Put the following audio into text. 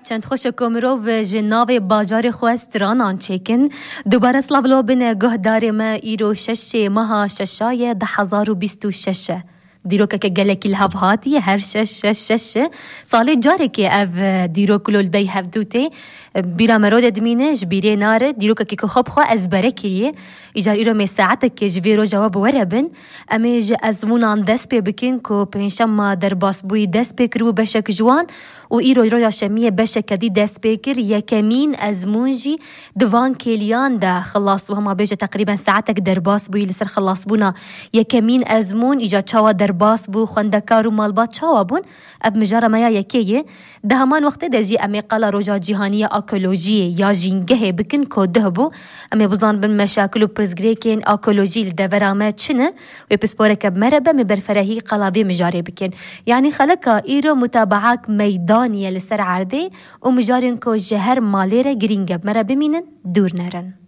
چند خوش کومرو و جناب باجار خواسترانان چکن دوباره سلاولو بن گهدار ما ایرو شش ماه ششای 2026 دیروکه که گلکی الهب هاتی هر شش سالی جاره که اف دیروکلو البی هفدوته بیرا مرود دمینش بیره ناره دیروکه که خوب خواه از برکیه ایجار ایرو می ساعتك که جویرو جواب وربن امیج ازمونان دست پی بکن که پینشم ما در باس بوی دست پی کرو بشک جوان و ایرو یا شمیه بشک دی دست پی کر یکمین ازمونجی دوان کلیان ده خلاص و هما بیجه تقریبا ساعتك در باس بوی لسر خلاص بونا یکمین ازمون ایجا چاوا در باس بو خوندکار و مالبات چاوا بون اب مجاره میا یکیه ده همان وقت دجی امی قالا روجا جهانیه اکولوژی یا جینگه بکن که ده بو امی بزان بن مشاکل و پرزگریکین اکولوژی لدورامه چنه و پسپورک بمربه مبرفرهی قلابی مجاره بکن یعنی خلقا ایرو متابعاک میدانیه لسر عرده و مجارین که جهر مالیره گرینگه بمربه مینن دور نرن